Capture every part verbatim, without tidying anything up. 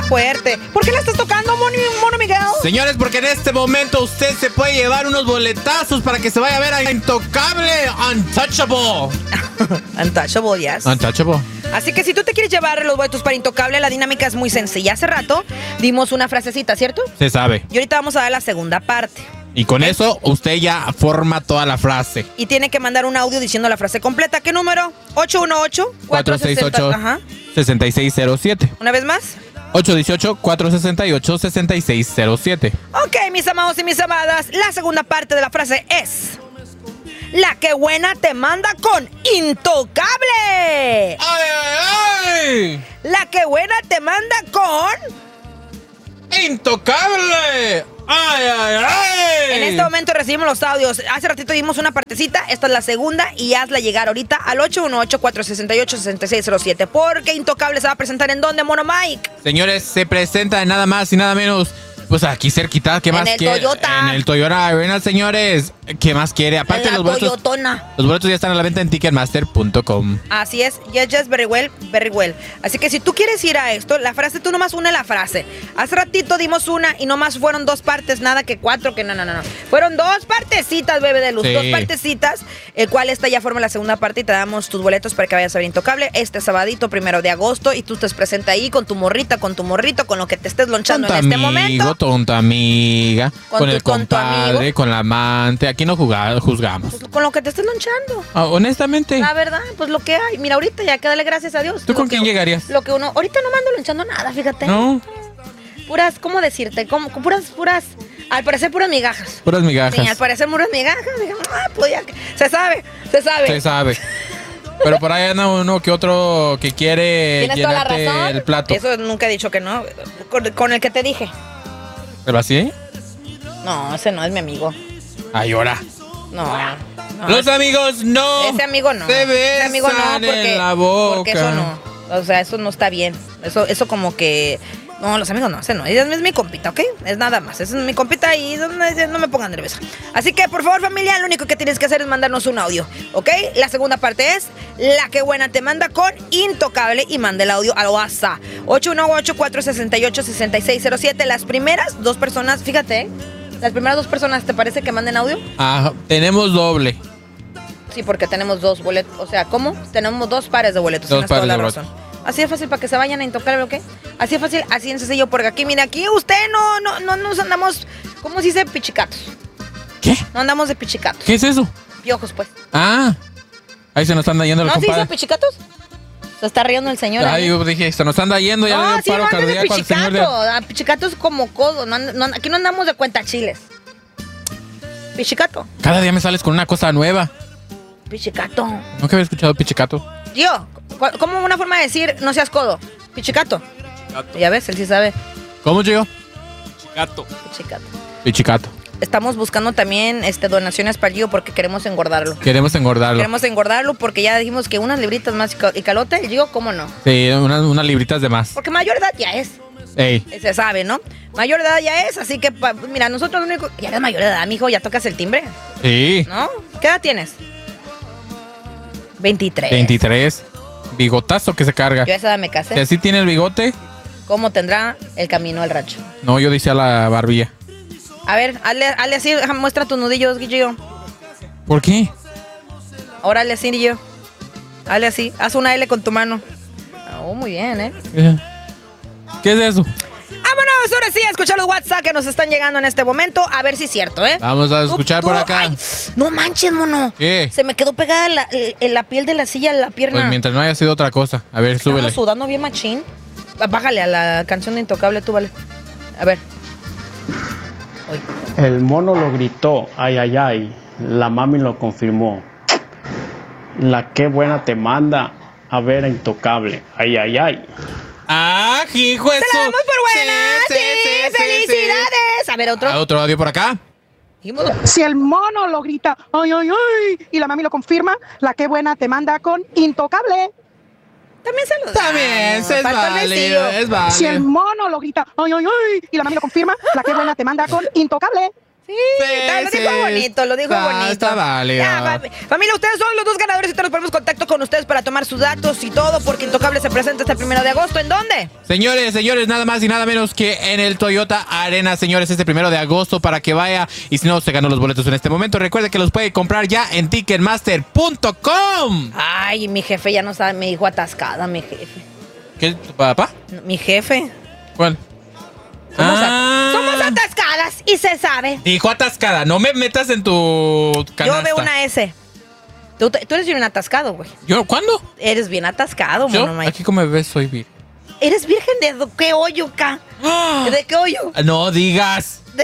fuerte. ¿Por qué la estás tocando, Mono, Mono Miguel? Señores, porque en este momento usted se puede llevar unos boletazos para que se vaya a ver a Intocable, Untouchable. Untouchable, yes. Untouchable. Así que si tú te quieres llevar los boletos para Intocable, la dinámica es muy sencilla. Hace rato dimos una frasecita, ¿cierto? Se sabe. Y ahorita vamos a dar la segunda parte. Y con ¿Eh? eso usted ya forma toda la frase. Y tiene que mandar un audio diciendo la frase completa. ¿Qué número? ocho uno ocho, cuatro seis ocho, seis seis cero siete. ¿Una vez más? ocho uno ocho, cuatro seis ocho, seis seis cero siete. Ok, mis amados y mis amadas, la segunda parte de la frase es: la que buena te manda con Intocable. ¡Ay, ay, ay! La que buena te manda con Intocable. ¡Ay, ay, ay! En este momento recibimos los audios. Hace ratito dimos una partecita, esta es la segunda y hazla llegar ahorita al ocho uno ocho, cuatro seis ocho, seis seis cero siete. Porque Intocable se va a presentar ¿en dónde, Mono Mike? Señores, se presenta nada más y nada menos, pues aquí cerquita. ¿Qué en más el quiere? Toyota. En el Toyota Arena, señores. ¿Qué más quiere? Aparte en la los boletos. Toyotona. Los boletos ya están a la venta en ticketmaster punto com. Así es, yes, yes, very well, very well. Así que si tú quieres ir a esto, la frase, tú nomás une la frase. Hace ratito dimos una y nomás fueron dos partes, nada que cuatro, que no, no, no, no. Fueron dos partecitas, bebé de luz, Sí. dos partecitas, el cual esta ya forma la segunda parte y te damos tus boletos para que vayas a ver Intocable este sabadito, primero de agosto, y tú te presenta ahí con tu morrita, con tu morrito, con lo que te estés lonchando Tonta en este amigo, momento. tonta amiga, Con con, tu- el con tu compadre, amigo. con la amante. Aquí no jugamos, juzgamos. Pues con lo que te estés lonchando. Ah, honestamente. La verdad, pues lo que hay. Mira, ahorita ya que dale gracias a Dios. ¿Tú Lo con que- quién llegarías? Lo que uno, ahorita no me ando lonchando nada, fíjate. ¿No? Puras, ¿cómo decirte? Como, puras, puras, al parecer puras migajas. Puras migajas. Sí, al parecer puras migajas. Dije, ah, pues ya, que- se sabe, se sabe. Se sabe. Pero por ahí anda uno que otro que quiere Tienes toda la llenarte razón. el plato. Eso nunca he dicho que no. Con, con el que te dije. ¿Pero así? No, ese no es mi amigo. Ay, ahora. No. no. Los amigos no. Ese amigo no. Se Ese amigo no, besan porque, en la boca. porque eso no. O sea, eso no está bien. Eso, eso como que. No, los amigos no, ese no. Ese es mi compita, ¿ok? Es nada más. Ese es mi compita y no, no me pongan nerviosa. Así que, por favor, familia, lo único que tienes que hacer es mandarnos un audio, ¿ok? La segunda parte es la que buena te manda con Intocable y manda el audio al WhatsApp. ocho uno ocho, cuatro seis ocho, seis seis cero siete. Las primeras dos personas, fíjate, ¿eh? Las primeras dos personas, ¿te parece que manden audio? Ah, tenemos doble. Sí, porque tenemos dos boletos. O sea, ¿cómo? Tenemos dos pares de boletos. Dos Tienes toda pares la de razón. Así de fácil para que se vayan a Intocable, ¿ok? Así de fácil, así de sencillo, porque aquí, mira, aquí usted no, no, no nos andamos, ¿cómo se dice? Pichicatos. ¿Qué? No andamos de pichicatos. ¿Qué es eso? Piojos, pues. Ah, ahí se nos anda yendo el ¿No se compadre. dice pichicatos? Se está riendo el señor. Ay, ahí. yo dije, se nos anda yendo, ya le No, dio sí, paro no anda de cardíaco al señor de... pichicato. Ah, Pichicatos como codo. No, and- no, aquí no andamos de cuentachiles. Pichicato. Cada día me sales con una cosa nueva. Pichicato. Nunca había escuchado pichicato. Yo, ¿cu- ¿cómo una forma de decir no seas codo? Pichicato. Ya ves, él sí sabe. ¿Cómo llegó? Pichicato. Pichicato. Pichicato. Estamos buscando también este, donaciones para Gio porque queremos engordarlo. Queremos engordarlo. Queremos engordarlo porque ya dijimos que unas libritas más y ca- y calote, el Gio, ¿cómo no? Sí, unas, unas libritas de más. Porque mayor edad ya es. Ey. Se sabe, ¿no? Mayor edad ya es, así que, pa- mira, nosotros lo único... Ya eres mayor edad, mijo, ya tocas el timbre, Sí. ¿no? ¿Qué edad tienes? veintitrés. veintitrés. Bigotazo que se carga. Yo a esa edad me Si casé. así tiene el bigote, ¿Cómo tendrá el camino al rancho? no, yo decía la barbilla. A ver, hazle, hazle así, deja- muestra tus nudillos, Gio. ¿Por qué? Ahora hazle así, Gio. Hazle así, haz una L con tu mano. Oh, muy bien, ¿eh? ¿Qué es eso? Vámonos, ahora sí, a escuchar los WhatsApp que nos están llegando en este momento. A ver si es cierto, ¿eh? Vamos a escuchar Tú- por tú- acá. ay, no manches, mono. ¿Qué? Se me quedó pegada la, en la piel de la silla, la pierna. Pues mientras no haya sido otra cosa. A ver, súbele. Estamos sudando bien machín. Bá- Bájale a la canción de Intocable, tú, vale. A ver. Oy. El mono lo gritó, ay, ay, ay. La mami lo confirmó. La que buena te manda a ver a Intocable, ay, ay, ay. ¡Ah, hijo de ¡Te la damos por buena! ¡Sí! ¡Felicidades! A ver, otro. Ah, otro audio por acá. Dijimos- Si el mono lo grita, ay, ay, ay, y la mami lo confirma, la que buena te manda con Intocable. También se los También, damos. es Faltó el válido, besillo. es válido. Si el mono lo grita, ay, ay, ay, y la mami lo confirma, la que buena te manda con Intocable. Sí, está, lo dijo bonito, lo dijo está, bonito. Está válido. Ya, va- familia, ustedes son los dos ganadores y te nos ponemos en contacto con ustedes para tomar sus datos y todo, porque Intocable se presenta hasta el primero de agosto. ¿En dónde? Señores, señores, nada más y nada menos que en el Toyota Arena, señores, este primero de agosto para que vaya. Y si no, se ganó los boletos en este momento. Recuerde que los puede comprar ya en ticketmaster punto com. Ay, mi jefe ya no sabe, me dijo atascada, mi jefe. ¿Qué? ¿Tu papá? Mi jefe. ¿Cuál? Somos, Ah. a- somos atascadas y se sabe. Dijo atascada, no me metas en tu canasta. Yo veo una S. Tú, te- tú eres bien atascado, güey. ¿Yo? ¿Cuándo? Eres bien atascado, ¿Yo? mono Mike. Aquí como me ves soy virgen. ¿Eres virgen de do- qué hoyo, acá? ¿De qué hoyo? No digas. De,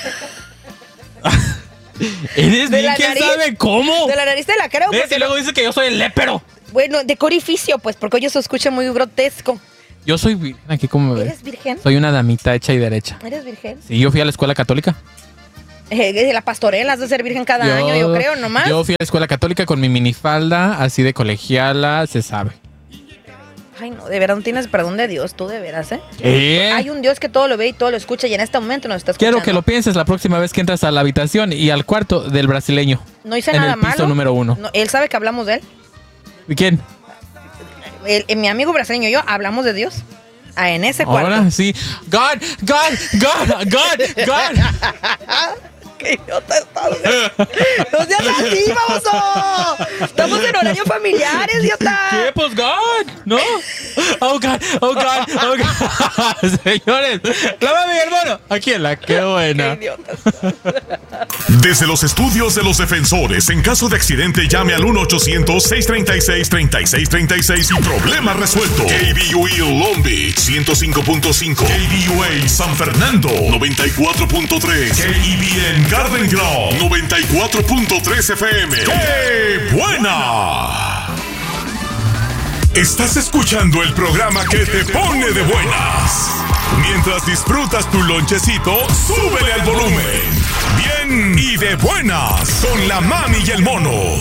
Eres ¿De bien, la ¿quién nariz? sabe cómo? de la nariz te la creo. ¿Ves? porque Y luego dice que yo soy el lépero. no- bueno, de qué orificio, pues, porque hoy se escucha muy grotesco. Yo soy virgen, aquí como me ves. ¿Eres virgen? Soy una damita hecha y derecha. ¿Eres virgen? Sí, yo fui a la escuela católica. Eh, de la pastorela, has de ser virgen cada año, yo creo, nomás. Yo fui a la escuela católica con mi minifalda, así de colegiala, se sabe. Ay, no, de verdad no tienes perdón de Dios, tú de veras, ¿eh? ¿Eh? Hay un Dios que todo lo ve y todo lo escucha y en este momento nos está escuchando. Quiero que lo pienses la próxima vez que entras a la habitación y al cuarto del brasileño. No hice en nada el piso malo. número uno. No, él sabe que hablamos de él. ¿Y quién? El- el- mi amigo brasileño y yo hablamos de Dios. Ah, en ese cuarto. Ahora sí. God, God, God, God, God. ¡Qué idiota estás! ¡No seas así, baboso! Estamos en horario familiar, idiota. ¿Qué? Pues God, ¿no? Oh God, oh God, oh God. Señores, la mami y el hermano. Aquí en la que ¡Qué buena. idiota! Desde los estudios de los defensores, en caso de accidente, llame al uno ochocientos, seiscientos treinta y seis, treinta y seis treinta y seis y problema resuelto. K B U E Long Beach, ciento cinco punto cinco. K B U A San Fernando, noventa y cuatro punto tres. K E B N Garden Grove, noventa y cuatro punto tres F M. ¡Qué buena! Estás escuchando el programa que te pone de buenas. Mientras disfrutas tu lonchecito, súbele al volumen. Bien y de buenas con la mami y el mono.